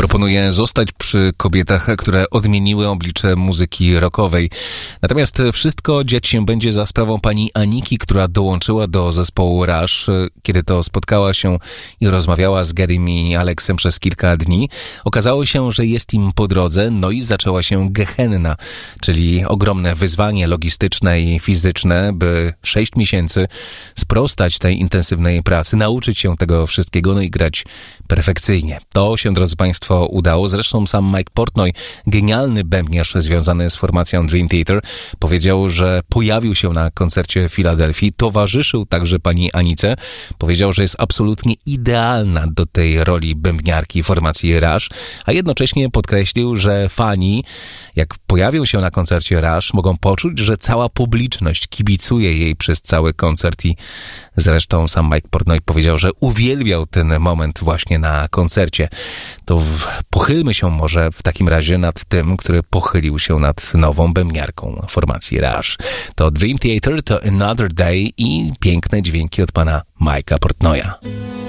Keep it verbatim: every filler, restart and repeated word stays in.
Proponuję zostać przy kobietach, które odmieniły oblicze muzyki rockowej. Natomiast wszystko dziać się będzie za sprawą pani Aniki, która dołączyła do zespołu Rush. Kiedy to spotkała się i rozmawiała z Gedym i Aleksem przez kilka dni, okazało się, że jest im po drodze, no i zaczęła się gehenna, czyli ogromne wyzwanie logistyczne i fizyczne, by sześć miesięcy sprostać tej intensywnej pracy, nauczyć się tego wszystkiego, no i grać perfekcyjnie. To się, drodzy Państwo, udało. Zresztą sam Mike Portnoy, genialny bębniarz związany z formacją Dream Theater, powiedział, że pojawił się na koncercie w Filadelfii, towarzyszył także pani Anice. Powiedział, że jest absolutnie idealna do tej roli bębniarki formacji Rush, a jednocześnie podkreślił, że fani, jak pojawią się na koncercie Rush, mogą poczuć, że cała publiczność kibicuje jej przez cały koncert i zresztą sam Mike Portnoy powiedział, że uwielbiał ten moment właśnie na koncercie. To w, pochylmy się może w takim razie nad tym, który pochylił się nad nową bębniarką formacji Rush. To Dream Theater, to Another Day i piękne dźwięki od pana Mike'a Portnoya.